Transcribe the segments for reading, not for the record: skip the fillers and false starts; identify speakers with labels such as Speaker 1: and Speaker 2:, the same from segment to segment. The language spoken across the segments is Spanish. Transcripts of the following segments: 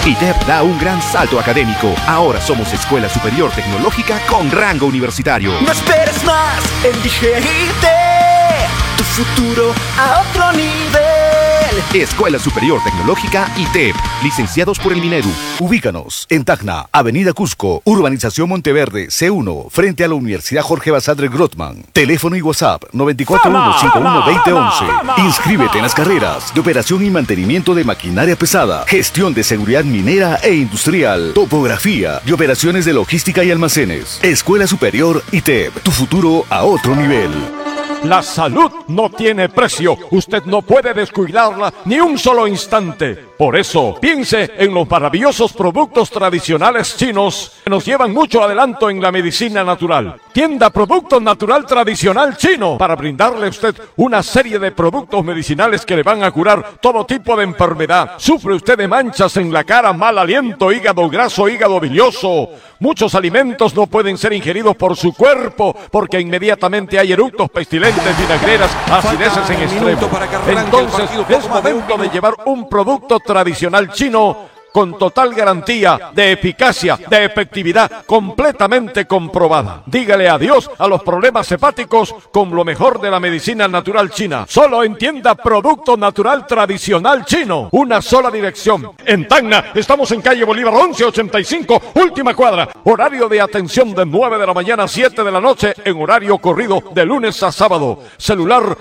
Speaker 1: ITEP da un gran salto académico. Ahora somos Escuela Superior Tecnológica con rango universitario.
Speaker 2: No esperes más, elige ITEP, tu futuro a otro nivel.
Speaker 1: Escuela Superior Tecnológica ITEP, licenciados por el Minedu.
Speaker 3: Ubícanos en Tacna, Avenida Cusco, Urbanización Monteverde, C1, frente a la Universidad Jorge Basadre Grossman. Teléfono y WhatsApp 941-51-2011. Inscríbete en las carreras de operación y mantenimiento de maquinaria pesada, gestión de seguridad minera e industrial, topografía y operaciones de logística y almacenes. Escuela Superior ITEP, tu futuro a otro nivel.
Speaker 4: La salud no tiene precio. Usted no puede descuidarla ni un solo instante. Por eso, piense en los maravillosos productos tradicionales chinos que nos llevan mucho adelanto en la medicina natural. Tienda Producto Natural Tradicional Chino para brindarle a usted una serie de productos medicinales que le van a curar todo tipo de enfermedad. ¿Sufre usted de manchas en la cara, mal aliento, hígado graso, hígado bilioso? Muchos alimentos no pueden ser ingeridos por su cuerpo porque inmediatamente hay eructos, pestilentes, vinagreras, acideces en extremo. Entonces es momento de llevar un producto tradicional chino con total garantía de eficacia, de efectividad, completamente comprobada. Dígale adiós a los problemas hepáticos con lo mejor de la medicina natural china. Solo en Tienda Producto Natural Tradicional Chino. Una sola dirección. En Tacna estamos en calle Bolívar 1185, última cuadra. Horario de atención de 9 de la mañana a 7 de la noche en horario corrido de lunes a sábado. Celular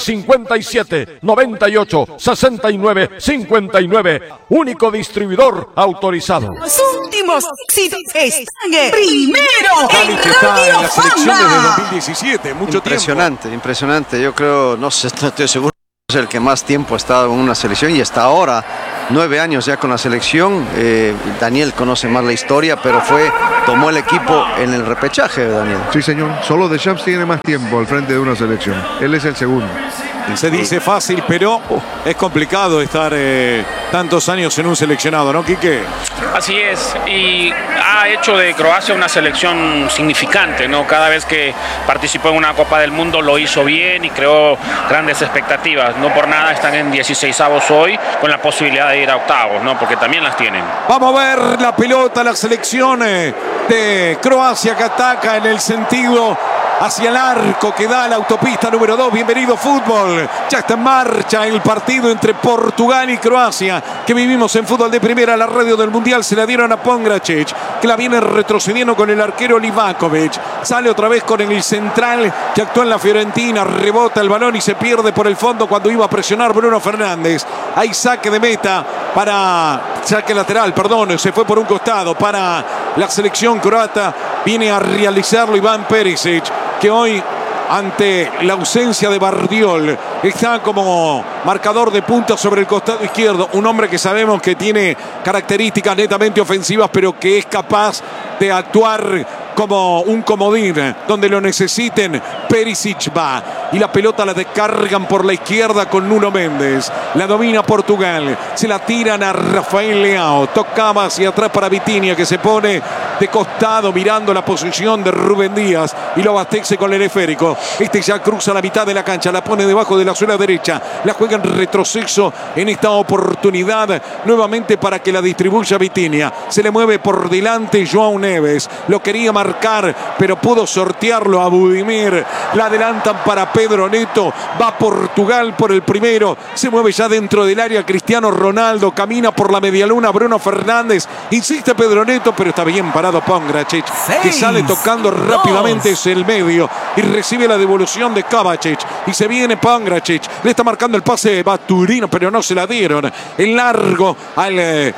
Speaker 4: 957-98-69-59. Único distribuidor autorizado.
Speaker 5: Los últimos éxitos están primero en
Speaker 6: está en
Speaker 5: Radio
Speaker 6: la selección
Speaker 5: Fama.
Speaker 6: desde 2017, mucho
Speaker 7: Impresionante, impresionante. Yo creo, no sé, no estoy seguro, es el que más tiempo ha estado en una selección y hasta ahora, 9 años ya con la selección. Daniel conoce más la historia, pero tomó el equipo en el repechaje, Daniel.
Speaker 8: Sí, señor. Solo Deschamps tiene más tiempo al frente de una selección. Él es el segundo.
Speaker 6: Se dice fácil, pero es complicado estar tantos años en un seleccionado, ¿no, Quique?
Speaker 9: Así es, y ha hecho de Croacia una selección significante, ¿no? Cada vez que participó en una Copa del Mundo lo hizo bien y creó grandes expectativas. No por nada están en 16avos hoy con la posibilidad de ir a octavos, ¿no? Porque también las tienen.
Speaker 6: Vamos a ver la pelota, la selección de Croacia que ataca en el sentido hacia el arco que da la autopista número 2. Bienvenido fútbol. Ya está en marcha el partido entre Portugal y Croacia que vivimos en Fútbol de Primera. La radio del Mundial se la dieron a Pongracic, que la viene retrocediendo con el arquero Livakovic. Sale otra vez con el central que actuó en la Fiorentina. Rebota el balón y se pierde por el fondo cuando iba a presionar Bruno Fernández. Hay saque de meta saque lateral, perdón, se fue por un costado para la selección croata. Viene a realizarlo Iván Perisic, que hoy, ante la ausencia de Bardiol, está como marcador de punta sobre el costado izquierdo. Un hombre que sabemos que tiene características netamente ofensivas, pero que es capaz de actuar como un comodín donde lo necesiten. Perisic va y la pelota la descargan por la izquierda con Nuno Méndez. La domina Portugal, se la tiran a Rafael Leao, tocaba hacia atrás para Vitinha, que se pone de costado mirando la posición de Rubén Díaz y lo abastece con el esférico. Este ya cruza la mitad de la cancha, la pone debajo de la suela derecha, la juega en retroceso en esta oportunidad nuevamente para que la distribuya Vitinha. Se le mueve por delante João Neves, lo quería marcar pero pudo sortearlo a Budimir. La adelantan para Pedro Neto, va Portugal por el primero, se mueve ya dentro del área Cristiano Ronaldo, camina por la medialuna Bruno Fernández, insiste Pedro Neto, pero está bien parado Pongracic, que sale tocando rápidamente es el medio y recibe la devolución de Kovacic y se viene Pongracic, le está marcando el pase Baturino pero no se la dieron, en largo al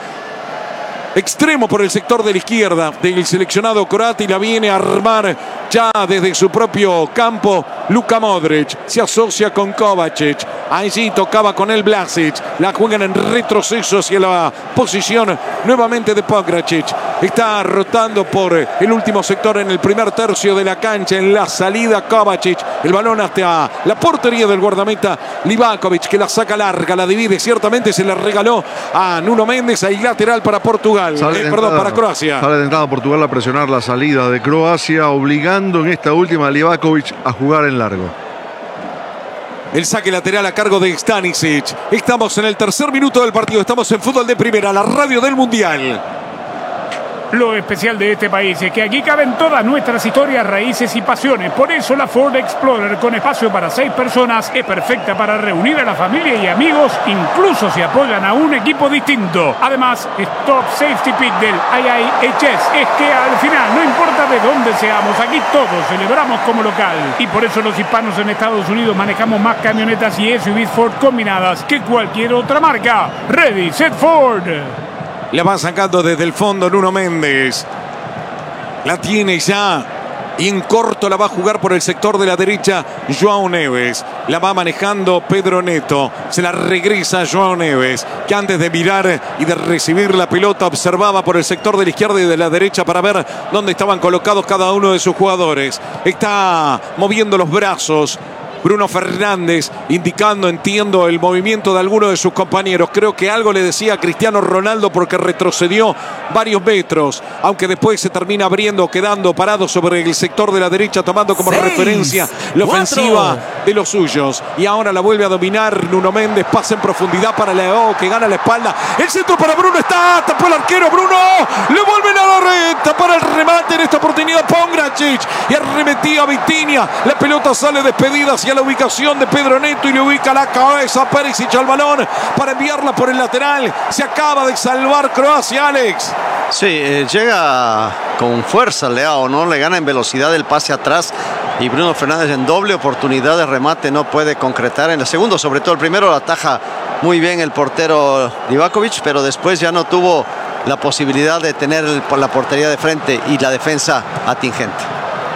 Speaker 6: extremo por el sector de la izquierda del seleccionado croata y la viene a armar ya desde su propio campo Luka Modric. Se asocia con Kovacic, allí tocaba con el Vlasic, la juegan en retroceso hacia la posición nuevamente de Pongracic. Está rotando por el último sector en el primer tercio de la cancha, en la salida Kovacic, el balón hasta la portería del guardameta Livakovic, que la saca larga, la divide, ciertamente se la regaló a Nuno Méndez, ahí lateral para Portugal. Para Croacia.
Speaker 8: Sale de entrada Portugal a presionar la salida de Croacia, obligando en esta última a Livakovic a jugar en largo.
Speaker 6: El saque lateral a cargo de Stanisic. Estamos en el tercer minuto del partido. Estamos en Fútbol de Primera, la radio del Mundial.
Speaker 10: Lo especial de este país es que aquí caben todas nuestras historias, raíces y pasiones. Por eso la Ford Explorer, con espacio para 6 personas, es perfecta para reunir a la familia y amigos, incluso si apoyan a un equipo distinto. Además, Top Safety Pick del IIHS es que al final, no importa de dónde seamos, aquí todos celebramos como local. Y por eso los hispanos en Estados Unidos manejamos más camionetas y SUVs Ford combinadas que cualquier otra marca. Ready, Set, Ford.
Speaker 6: La va sacando desde el fondo Nuno Méndez. La tiene ya. Y en corto la va a jugar por el sector de la derecha João Neves. La va manejando Pedro Neto. Se la regresa João Neves, que antes de mirar y de recibir la pelota observaba por el sector de la izquierda y de la derecha para ver dónde estaban colocados cada uno de sus jugadores. Está moviendo los brazos Bruno Fernández, indicando, entiendo, el movimiento de alguno de sus compañeros. Creo que algo le decía a Cristiano Ronaldo porque retrocedió varios metros, aunque después se termina abriendo, quedando parado sobre el sector de la derecha, tomando como referencia la ofensiva de los suyos. Y ahora la vuelve a dominar Nuno Méndez, pasa en profundidad para Leao, que gana la espalda. El centro para Bruno, está, tapó el arquero Bruno, le vuelven a la recta para el remate en esta oportunidad Pongracic, y arremetía Vitinha. La pelota sale despedida hacia la ubicación de Pedro Neto y le ubica la cabeza Perisic al balón para enviarla por el lateral. Se acaba de salvar Croacia, Alex.
Speaker 7: Sí, llega con fuerza Leao, ¿no? Le gana en velocidad el pase atrás y Bruno Fernández en doble oportunidad de remate no puede concretar. En el segundo, sobre todo el primero, la ataja muy bien el portero Livakovic, pero después ya no tuvo la posibilidad de tener la portería de frente y la defensa atingente.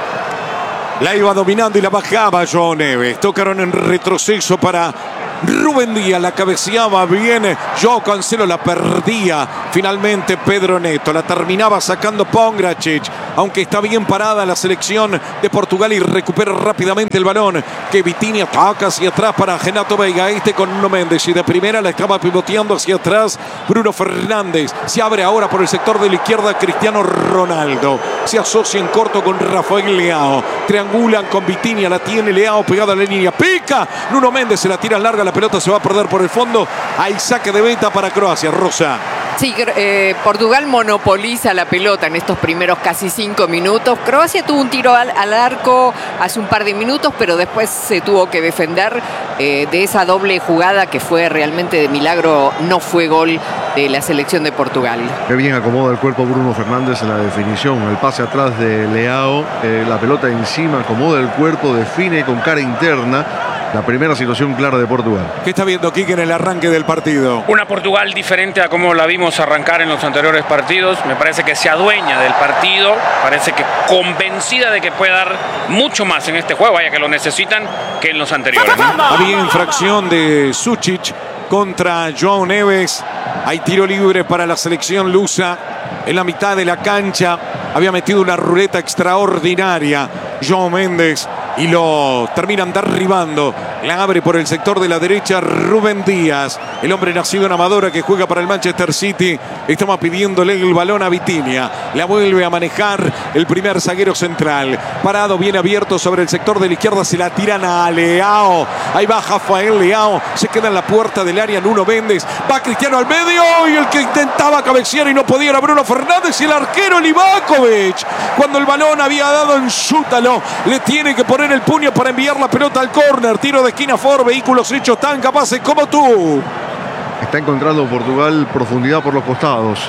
Speaker 6: La iba dominando y la bajaba João Neves. Tocaron en retroceso para Rubén Díaz, la cabeceaba bien João Cancelo, la perdía finalmente Pedro Neto, la terminaba sacando Pongracic, aunque está bien parada la selección de Portugal y recupera rápidamente el balón, que Vitinha ataca hacia atrás para Renato Veiga, con Nuno Méndez, y de primera la estaba pivoteando hacia atrás Bruno Fernández. Se abre ahora por el sector de la izquierda Cristiano Ronaldo, se asocia en corto con Rafael Leao, triangulan con Vitinha, la tiene Leao pegada a la línea, pica Nuno Méndez, se la tira larga, la pelota se va a perder por el fondo. Hay saque de meta para Croacia. Rosa.
Speaker 11: Sí, Portugal monopoliza la pelota en estos primeros casi 5 minutos. Croacia tuvo un tiro al arco hace un par de minutos, pero después se tuvo que defender de esa doble jugada que fue realmente de milagro. No fue gol de la selección de Portugal.
Speaker 8: Qué bien acomoda el cuerpo Bruno Fernández en la definición. El pase atrás de Leao, la pelota encima, acomoda el cuerpo, define con cara interna. La primera situación clara de Portugal.
Speaker 6: ¿Qué está viendo Quique en el arranque del partido?
Speaker 9: Una Portugal diferente a como la vimos arrancar en los anteriores partidos. Me parece que se adueña del partido. Parece que convencida de que puede dar mucho más en este juego, vaya que lo necesitan, que en los anteriores, ¿no?
Speaker 6: Había infracción de Sučić contra João Neves. Hay tiro libre para la selección lusa en la mitad de la cancha. Había metido una ruleta extraordinaria João Méndez y lo terminan derribando. La abre por el sector de la derecha Rubén Díaz, el hombre nacido en Amadora que juega para el Manchester City. Estamos pidiéndole el balón a Vitinha. La vuelve a manejar el primer zaguero central. Parado, bien abierto sobre el sector de la izquierda. Se la tiran a Leao. Ahí va Rafael Leao. Se queda en la puerta del área Nuno Méndez. Va Cristiano al medio y el que intentaba cabecear y no podía era Bruno Fernández y el arquero Livakovic. Cuando el balón había dado en Sútalo, le tiene que poner el puño para enviar la pelota al córner. Tiro de esquina Ford, vehículos hechos tan capaces como tú.
Speaker 8: Está encontrando Portugal profundidad por los costados.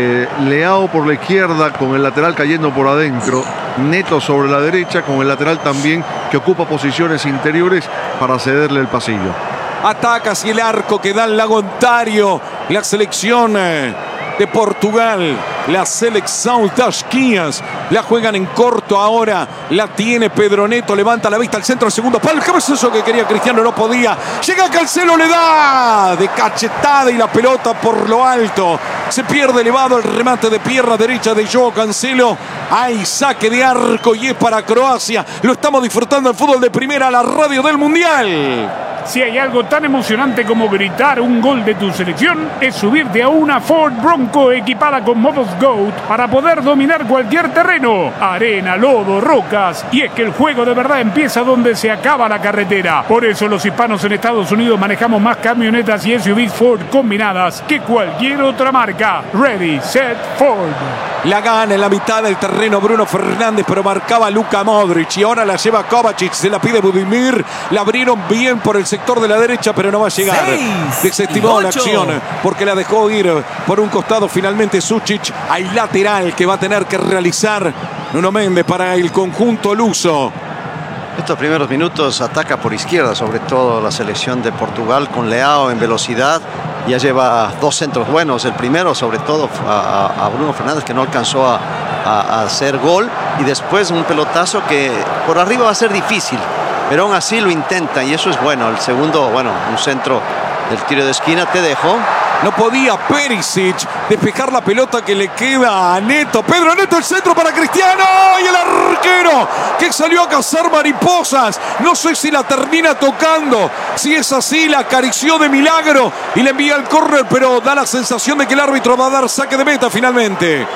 Speaker 8: Leao por la izquierda con el lateral cayendo por adentro. Neto sobre la derecha con el lateral también que ocupa posiciones interiores para cederle el pasillo.
Speaker 6: Ataca hacia el arco que da el Lago Ontario. La selección de Portugal, la selección das Guias, la juegan en corto ahora, la tiene Pedro Neto, levanta la vista al centro, al segundo palo, el cabezazo que quería Cristiano no podía, llega Cancelo, le da de cachetada y la pelota por lo alto, se pierde elevado el remate de pierna derecha de João Cancelo. Hay saque de arco y es para Croacia. Lo estamos disfrutando en Fútbol de Primera, la radio del Mundial.
Speaker 10: Si hay algo tan emocionante como gritar un gol de tu selección, es subirte a una Ford Bronco equipada con modos GOAT para poder dominar cualquier terreno, arena, lodo, rocas. Y es que el juego de verdad empieza donde se acaba la carretera. Por eso los hispanos en Estados Unidos manejamos más camionetas y SUVs Ford combinadas que cualquier otra marca. Ready, set, Ford.
Speaker 6: La gana en la mitad del terreno Bruno Fernández, pero marcaba Luka Modric y ahora la lleva Kovacic, se la pide Budimir, la abrieron bien por el sector de la derecha, pero no va a llegar. Desestimó la acción porque la dejó ir por un costado finalmente Sučić. Hay lateral que va a tener que realizar Nuno Méndez para el conjunto luso.
Speaker 7: Estos primeros minutos ataca por izquierda, sobre todo la selección de Portugal con Leao en velocidad. Ya lleva 2 centros buenos. El primero, sobre todo, a Bruno Fernández, que no alcanzó a hacer gol. Y después un pelotazo que por arriba va a ser difícil, pero aún así lo intenta y eso es bueno. El segundo, bueno, un centro del tiro de esquina, te dejo.
Speaker 6: No podía Perisic despejar la pelota que le queda a Neto. Pedro Neto, el centro para Cristiano. Y el arquero que salió a cazar mariposas. No sé si la termina tocando. Si es así, la acarició de milagro y le envía el córner, pero da la sensación de que el árbitro va a dar saque de meta finalmente.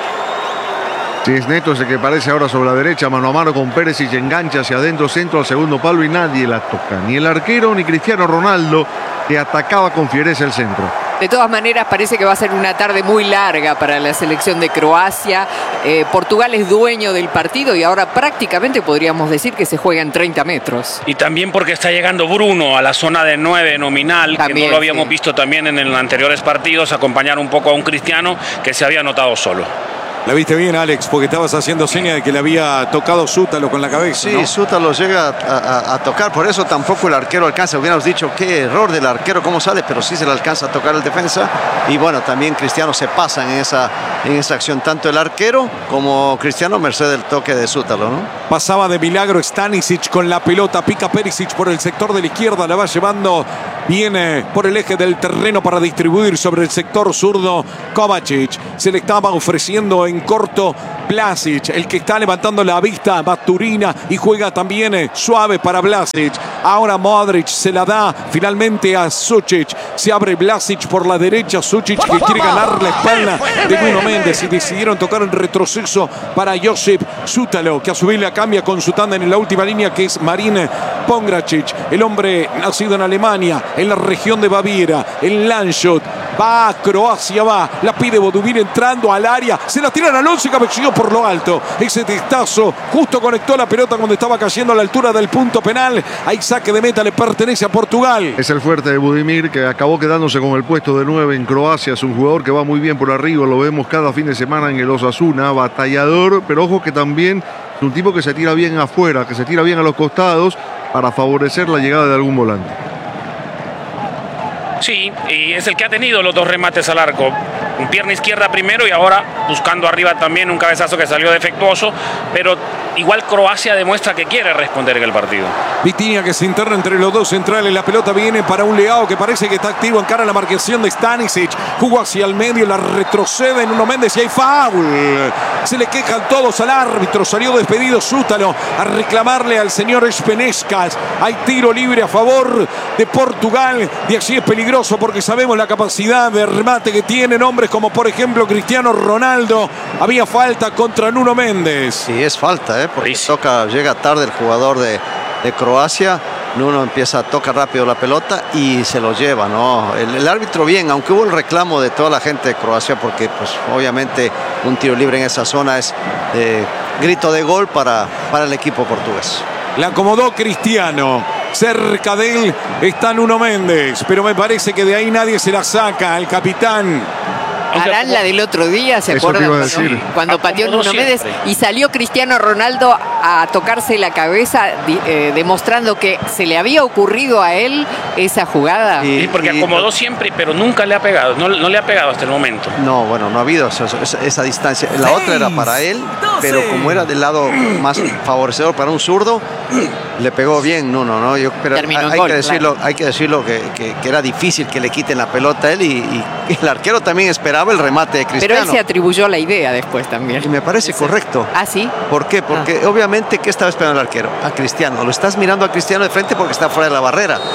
Speaker 8: Si es Neto ese que aparece ahora sobre la derecha, mano a mano con Perisic, engancha hacia adentro, centro al segundo palo y nadie la toca. Ni el arquero ni Cristiano Ronaldo, que atacaba con fiereza el centro.
Speaker 11: De todas maneras, parece que va a ser una tarde muy larga para la selección de Croacia. Portugal es dueño del partido y ahora prácticamente podríamos decir que se juega en 30 metros.
Speaker 9: Y también porque está llegando Bruno a la zona de 9 nominal, también, que no lo habíamos visto también en los anteriores partidos, acompañar un poco a un Cristiano que se había notado solo.
Speaker 6: La viste bien, Alex, porque estabas haciendo seña de que le había tocado Sútalo con la cabeza.
Speaker 7: Sí, ¿no? Sútalo llega a tocar, por eso tampoco el arquero alcanza. Hubiéramos dicho qué error del arquero, cómo sale, pero sí se le alcanza a tocar el defensa. Y bueno, también Cristiano se pasa en esa acción, tanto el arquero como Cristiano, merced del toque de Sútalo, ¿no?
Speaker 6: Pasaba de milagro Stanisic con la pelota, pica Perisic por el sector de la izquierda, la va llevando, viene por el eje del terreno para distribuir sobre el sector zurdo Kovacic. Se le estaba ofreciendo en corto Vlasic, el que está levantando la vista, Maturina, y juega también suave para Vlasic. Ahora Modric se la da finalmente a Sučić. Se abre Vlasic por la derecha, Sučić que quiere ganar la espalda de Nuno Méndez y decidieron tocar el retroceso para Josip Sútalo, que a su vez la cambia con su tándem en la última línea, que es Marin Pongracic, el hombre nacido en Alemania, en la región de Baviera, en Landshut. Va a Croacia, la pide Budimir entrando al área, se la tiran al 11, cabeceó por lo alto. Ese testazo justo conectó la pelota cuando estaba cayendo a la altura del punto penal. Hay saque de meta, le pertenece a Portugal.
Speaker 8: Es el fuerte de Budimir, que acabó quedándose con el puesto de 9 en Croacia. Es un jugador que va muy bien por arriba, lo vemos cada fin de semana en el Osasuna, batallador, pero ojo que también es un tipo que se tira bien afuera, que se tira bien a los costados para favorecer la llegada de algún volante.
Speaker 9: Sí, y es el que ha tenido los 2 remates al arco. Un pierna izquierda primero y ahora buscando arriba también un cabezazo que salió defectuoso, pero igual Croacia demuestra que quiere responder en el partido.
Speaker 6: Vitinha que se interna entre los 2 centrales, la pelota viene para un Leao que parece que está activo en cara a la marcación de Stanisic, jugó hacia el medio, la retrocede en Nuno Méndez y hay foul. Se le quejan todos al árbitro, salió despedido Sútalo a reclamarle al señor Espenescas. Hay tiro libre a favor de Portugal y así es peligroso porque sabemos la capacidad de remate que tienen hombres como por ejemplo Cristiano Ronaldo. Había falta contra Nuno Méndez.
Speaker 7: Sí, es falta, porque llega tarde el jugador de Croacia. Nuno toca rápido la pelota y se lo lleva, ¿no? El árbitro bien, aunque hubo el reclamo de toda la gente de Croacia, porque pues obviamente un tiro libre en esa zona es grito de gol para el equipo portugués.
Speaker 6: La acomodó Cristiano. Cerca de él está Nuno Méndez, pero me parece que de ahí nadie se la saca. El capitán
Speaker 11: harán la del otro día, ¿se acuerdan? Cuando pateó Nuno Méndez y salió Cristiano Ronaldo a tocarse la cabeza, demostrando que se le había ocurrido a él esa jugada.
Speaker 9: Sí, porque acomodó siempre, pero nunca le ha pegado, no le ha pegado hasta el momento.
Speaker 7: No, bueno, no ha habido esa distancia. La otra era para él, pero como era del lado más favorecedor para un zurdo, le pegó bien Nuno, ¿no? Pero hay que decirlo que era difícil que le quiten la pelota a él y el arquero también esperaba el remate de Cristiano.
Speaker 11: Pero él se atribuyó la idea después también.
Speaker 7: Y me parece correcto.
Speaker 11: ¿Ah, sí?
Speaker 7: ¿Por qué? Porque obviamente, ¿qué estaba esperando el arquero? A Cristiano. Lo estás mirando a Cristiano de frente porque está fuera de la barrera.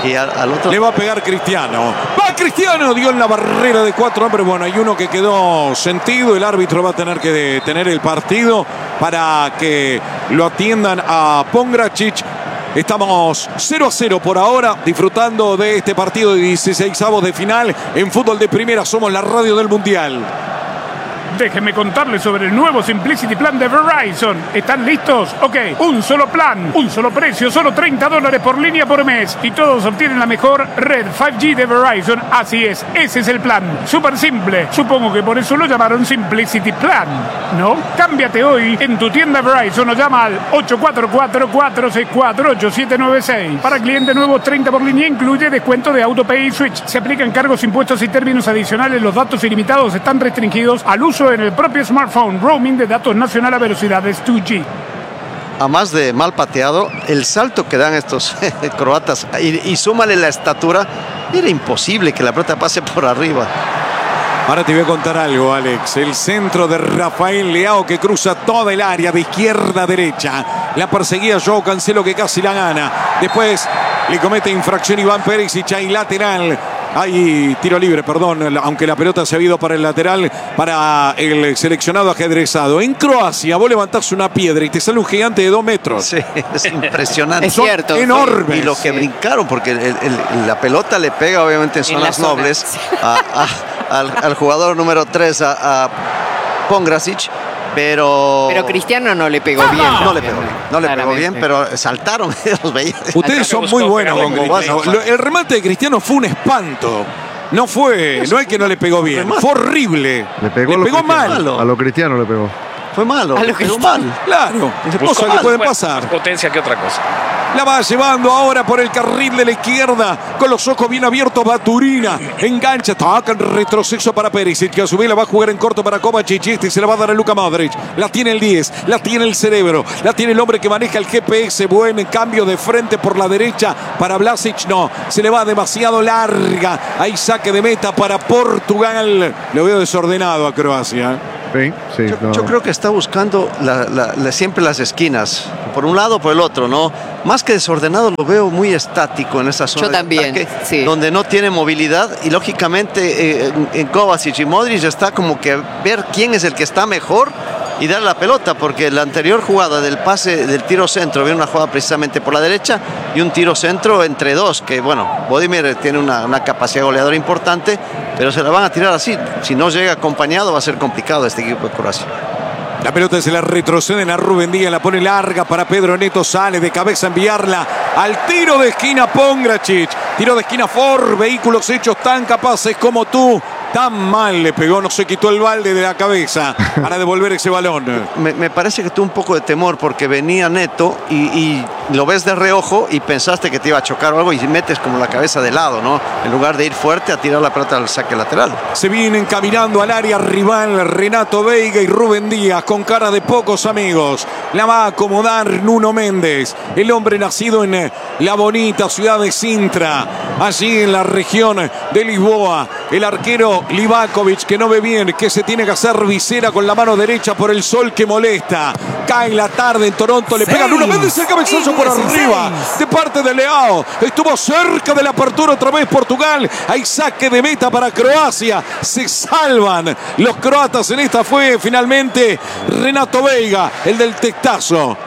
Speaker 7: Y al otro...
Speaker 6: Le va a pegar Cristiano. ¡Va Cristiano! Dio en la barrera de 4 hombres. Bueno, hay uno que quedó sentido. El árbitro va a tener que detener el partido para que lo atiendan a Pongracic. Estamos 0-0 por ahora, disfrutando de este partido de 16avos de final en fútbol de primera. Somos la radio del Mundial.
Speaker 10: Déjenme contarles sobre el nuevo Simplicity Plan de Verizon. ¿Están listos? Ok, un solo plan, un solo precio, solo $30 por línea por mes. Y todos obtienen la mejor red 5G de Verizon. Así es, ese es el plan. Súper simple. Supongo que por eso lo llamaron Simplicity Plan, ¿no? Cámbiate hoy en tu tienda Verizon o llama al 844-464-8796. Para cliente nuevo, 30 por línea, incluye descuento de AutoPay y Switch. Se aplican cargos, impuestos y términos adicionales. Los datos ilimitados están restringidos al uso en el propio smartphone. Roaming de datos nacional a velocidades 2G.
Speaker 7: A más de mal pateado, el salto que dan estos croatas y súmale la estatura, era imposible que la pelota pase por arriba.
Speaker 6: Ahora te voy a contar algo, Alex. El centro de Rafael Leao que cruza toda el área de izquierda a derecha. La perseguía Joao Cancelo que casi la gana. Después le comete infracción Iván Perisic y lateral. Hay tiro libre, perdón, aunque la pelota se ha ido para el lateral, para el seleccionado ajedrezado. En Croacia vos levantás una piedra y te sale un gigante de 2 metros.
Speaker 7: Sí, es impresionante.
Speaker 11: Es cierto.
Speaker 7: Enorme. Y lo que brincaron, porque la pelota le pega obviamente en zonas nobles al jugador número 3, a Pongracic. Pero
Speaker 11: Cristiano no le pegó bien.
Speaker 7: No le pegó bien, pero saltaron. Los veía.
Speaker 6: Ustedes son muy buenos con Cristiano. El remate de Cristiano fue un espanto. No es que no le pegó bien. Fue horrible.
Speaker 8: Le pegó mal. A lo Cristiano le pegó.
Speaker 7: Fue malo. Le pegó mal.
Speaker 6: Claro. Cosas que pueden pasar.
Speaker 9: Más potencia que otra cosa.
Speaker 6: La va llevando ahora por el carril de la izquierda, con los ojos bien abiertos, Baturina, engancha, toca en retroceso para Perisic, que a su vez la va a jugar en corto para Kovacic, y se la va a dar a Luka Modric. La tiene el 10, la tiene el cerebro, la tiene el hombre que maneja el GPS, buen cambio de frente por la derecha para Vlasic, no, se le va demasiado larga, hay saque de meta para Portugal. Lo veo desordenado a Croacia.
Speaker 8: Sí,
Speaker 7: yo creo que está buscando siempre las esquinas, por un lado o por el otro, ¿no? Más que desordenado, lo veo muy estático en esa zona.
Speaker 11: Yo también,
Speaker 7: de ataque,
Speaker 11: sí.
Speaker 7: Donde no tiene movilidad y lógicamente en Kovacic y Modric está como que ver quién es el que está mejor y dar la pelota, porque la anterior jugada del pase del tiro centro, viene una jugada precisamente por la derecha y un tiro centro entre dos, que bueno, Bodimir tiene una capacidad goleadora importante, pero se la van a tirar así. Si no llega acompañado va a ser complicado este equipo de Croacia.
Speaker 6: La pelota se la retroceden a Rubén Díaz, la pone larga para Pedro Neto, sale de cabeza a enviarla al tiro de esquina Pongracic. Tiro de esquina Ford, vehículos hechos tan capaces como tú. Tan mal le pegó, no se quitó el balde de la cabeza para devolver ese balón.
Speaker 7: Me parece que tuvo un poco de temor porque venía Neto y lo ves de reojo y pensaste que te iba a chocar o algo y metes como la cabeza de lado, ¿no? En lugar de ir fuerte a tirar la pelota al saque lateral.
Speaker 6: Se vienen caminando al área rival Renato Veiga y Rubén Díaz con cara de pocos amigos. La va a acomodar Nuno Méndez, el hombre nacido en la bonita ciudad de Sintra, allí en la región de Lisboa. El arquero Livakovic, que no ve bien, que se tiene que hacer visera con la mano derecha por el sol que molesta. Cae la tarde en Toronto, le pega Nuno Méndez, el cabezazo por arriba de parte de Leao. Estuvo cerca de la apertura otra vez Portugal. Hay saque de meta para Croacia. Se salvan los croatas en esta. Fue finalmente Renato Veiga, el del testazo.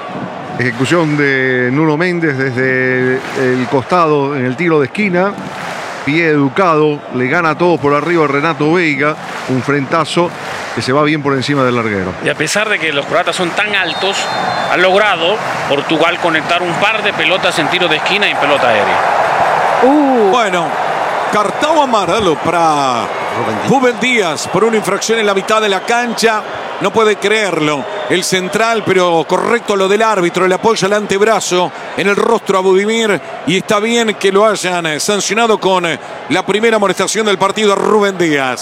Speaker 8: Ejecución de Nuno Méndez desde el costado en el tiro de esquina. Pie educado, le gana todo por arriba a Renato Veiga. Un frentazo que se va bien por encima del larguero.
Speaker 9: Y a pesar de que los croatas son tan altos, ha logrado Portugal conectar un par de pelotas en tiro de esquina y en pelota aérea.
Speaker 6: Bueno, cartón amarelo para Rubén Díaz por una infracción en la mitad de la cancha. No puede creerlo el central, pero correcto lo del árbitro. Le apoya el antebrazo en el rostro a Budimir y está bien que lo hayan sancionado con la primera amonestación del partido a Rubén Díaz.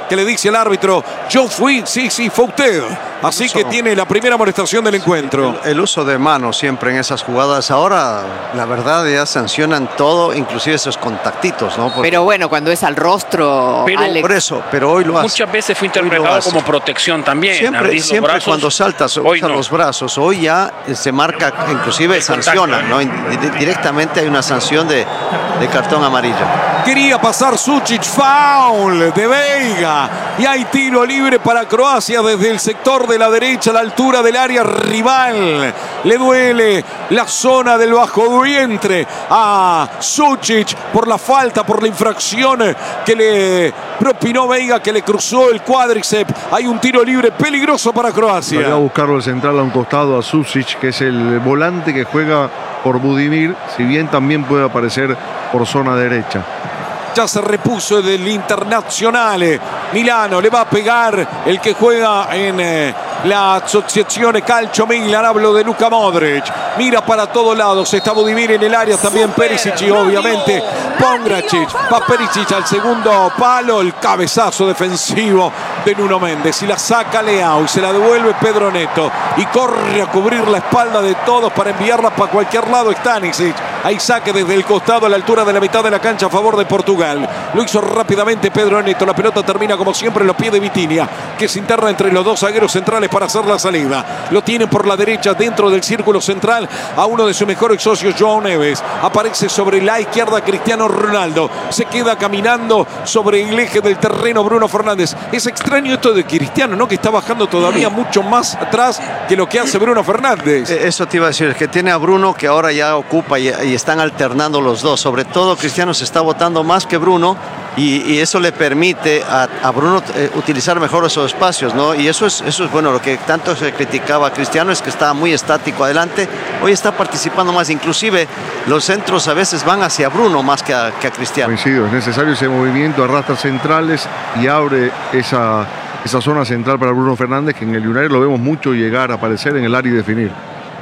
Speaker 6: que le dice al árbitro, yo fui, sí, fue usted. Así que tiene la primera amonestación del encuentro.
Speaker 7: El uso de mano siempre en esas jugadas. Ahora, la verdad, ya sancionan todo, inclusive esos contactitos, ¿no?
Speaker 11: Pero bueno, cuando es al rostro, Alex.
Speaker 7: Por eso, pero hoy lo hace.
Speaker 9: Muchas veces fue interpretado como protección también.
Speaker 7: Siempre cuando saltas, usa los brazos. Hoy ya se marca, inclusive sanciona, ¿no? Directamente hay una sanción de cartón amarillo.
Speaker 6: Quería pasar Sučić, foul de Veiga. Y hay tiro libre para Croacia desde el sector de la derecha a la altura del área rival. Le duele la zona del bajo vientre a Sučić por la falta, por la infracción que le propinó Veiga, que le cruzó el cuádriceps. Hay un tiro libre peligroso para Croacia.
Speaker 8: Voy a buscarlo el central a un costado a Sučić, que es el volante que juega por Budimir, si bien también puede aparecer por zona derecha.
Speaker 6: Ya se repuso del Internazionale Milano, le va a pegar el que juega en la Associazione Calcio Milan. Hablo de Luka Modric, mira para todos lados, está Budimir en el área, también Perisic y obviamente Pongracic. Va Perisic al segundo palo, el cabezazo defensivo de Nuno Méndez y la saca Leao y se la devuelve Pedro Neto y corre a cubrir la espalda de todos para enviarla para cualquier lado. Stanisic, ahí saque desde el costado a la altura de la mitad de la cancha a favor de Portugal. Lo hizo rápidamente Pedro Neto, la pelota termina como siempre en los pies de Vitinha, que se interna entre los dos zagueros centrales para hacer la salida. Lo tiene por la derecha dentro del círculo central a uno de sus mejores socios, João Neves. Aparece sobre la izquierda Cristiano Ronaldo, se queda caminando sobre el eje del terreno Bruno Fernández. Es extraño esto de Cristiano, ¿no? Que está bajando todavía mucho más atrás que lo que hace Bruno Fernández.
Speaker 7: Eso te iba a decir, que tiene a Bruno que ahora ya ocupa y están alternando los dos. Sobre todo Cristiano se está botando más que Bruno y eso le permite a Bruno utilizar mejor esos espacios, ¿no? Y eso es bueno. Lo que tanto se criticaba a Cristiano es que estaba muy estático adelante. Hoy está participando más, inclusive los centros a veces van hacia Bruno más que a Cristiano.
Speaker 8: Coincido, es necesario ese movimiento, arrastra centrales y abre esa zona central para Bruno Fernández, que en el United lo vemos mucho llegar a aparecer en el área y definir.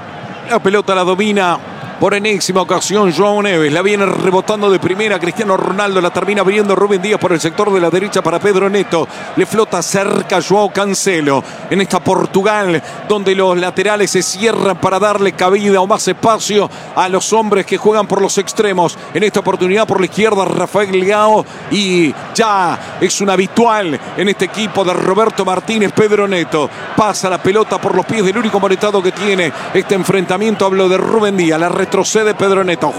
Speaker 6: La pelota la domina por enésima ocasión João Neves, la viene rebotando de primera Cristiano Ronaldo, la termina abriendo Rubén Díaz por el sector de la derecha para Pedro Neto, le flota cerca João Cancelo en esta Portugal donde los laterales se cierran para darle cabida o más espacio a los hombres que juegan por los extremos. En esta oportunidad por la izquierda Rafael Leao y ya es un habitual en este equipo de Roberto Martínez. Pedro Neto pasa la pelota por los pies del único monetado que tiene este enfrentamiento. Hablo de Rubén Díaz, la retrocede Pedro Neto.